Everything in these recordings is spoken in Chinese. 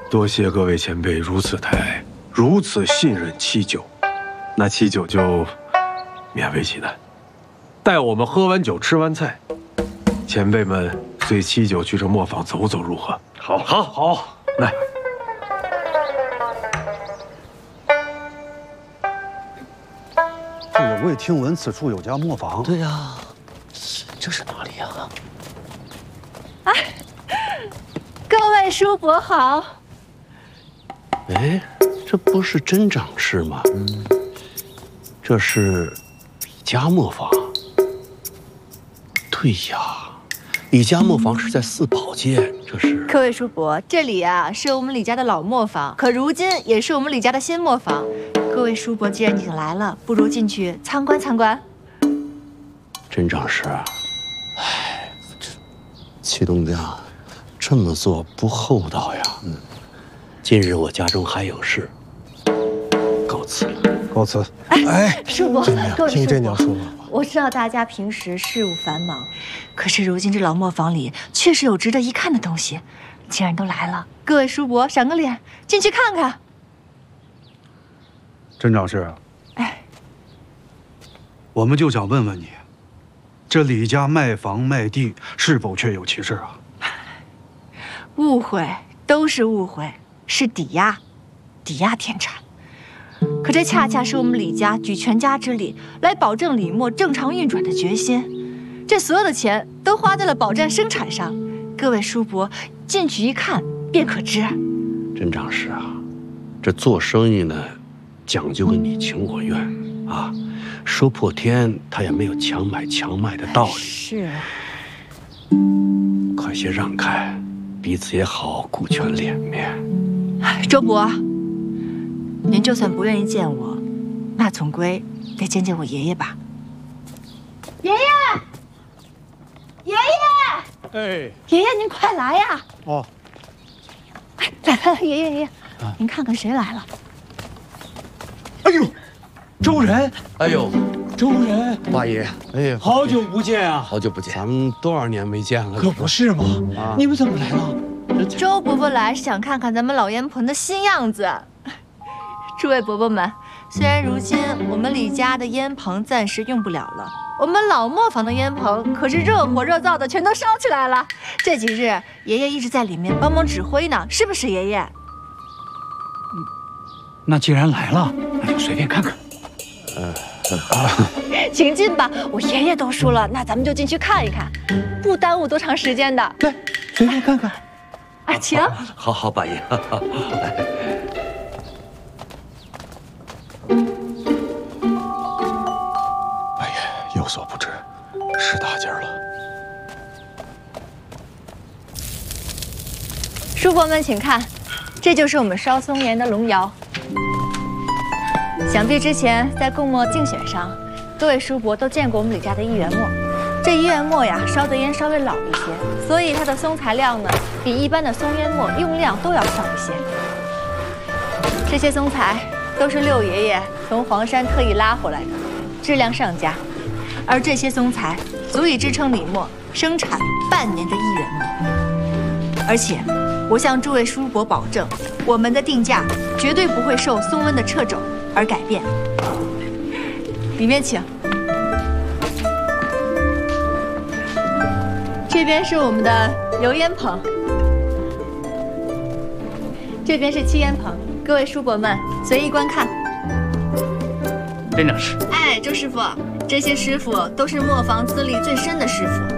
多谢各位前辈如此抬爱，如此信任七九，那七九就勉为其难，待我们喝完酒吃完菜，前辈们随七九去这磨坊走走如何？ 好，好，好， 来。 这个未听闻此处有家磨坊。 对呀，这是哪里呀？ 哎，各位叔伯好。 哎，这不是真长氏吗？这是李家磨坊。对呀，李家磨坊是在四宝街，这是。 各位叔伯，这里啊是我们李家的老磨坊，可如今也是我们李家的新磨坊。各位叔伯，既然已经来了，不如进去参观参观。 真长氏，哎，这祁东家这么做不厚道呀。今日我家中还有事，告辞了。 告辞。 哎，叔伯，各位听这叔伯， 娘说了， 我知道大家平时事务繁忙，可是如今这老磨坊里确实有值得一看的东西。既然都来了，各位叔伯赏个脸，进去看看。 真长氏， 哎， 我们就想问问你，这李家卖房卖地是否确有其事啊？ 误会都是误会，是抵押田产。可这恰恰是我们李家举全家之力来保证李墨正常运转的决心。这所有的钱都花在了保障生产上，各位叔伯进去一看便可知。 真长氏啊，这做生意呢，讲究个你情我愿啊，说破天他也没有强买强卖的道理。 是， 快些让开，彼此也好顾全脸面。 周伯，您就算不愿意见我，那总归得见见我爷爷吧。爷爷，爷爷， 哎， 爷爷您快来呀！ 哦， 哎，来，爷爷，您看看谁来了？ 哎呦，周仁， 哎呦， 周仁， 八爷，哎呀， 好久不见啊！ 好久不见，咱们多少年没见了？ 可不是嘛！你们怎么来了？ 周伯伯来是想看看咱们老烟棚的新样子。诸位伯伯们，虽然如今我们李家的烟棚暂时用不了了，我们老磨坊的烟棚可是热火热灶的，全都烧起来了。这几日爷爷一直在里面帮忙指挥呢，是不是爷爷？ 那既然来了，那就随便看看。 请进吧，我爷爷都说了，那咱们就进去看一看，不耽误多长时间的。 对，随便看看。 啊，请。 好，八爷。 八爷有所不知，是大件了。 叔伯们请看，这就是我们烧松烟的龙窑。想必之前在供墨竞选上，各位叔伯都见过我们李家的一元墨。这一元墨呀，烧的烟稍微老一些，所以它的松材料呢，比一般的松烟墨用量都要少一些。这些松材都是六爷爷从黄山特意拉回来的，质量上佳。而这些松材足以支撑李墨生产半年的一元墨。而且，我向诸位叔伯保证，我们的定价绝对不会受松温的掣肘而改变。里面请。这边是我们的油烟棚，这边是气烟棚，各位叔伯们随意观看。 真长氏， 哎，周师傅，这些师傅都是磨坊资历最深的师傅。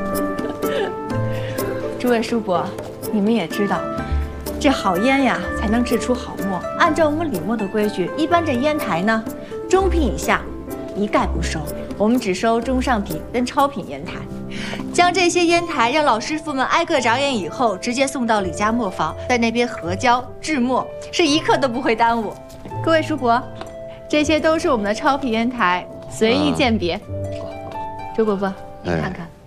诸位叔伯，你们也知道，这好烟呀才能制出好墨。按照我们李墨的规矩，一般这烟台呢，中品以下一概不收，我们只收中上品跟超品烟台。将这些烟台让老师傅们挨个着眼以后，直接送到李家磨坊，在那边合胶制墨，是一刻都不会耽误。各位叔伯，这些都是我们的超品烟台，随意鉴别。周伯伯，你看看。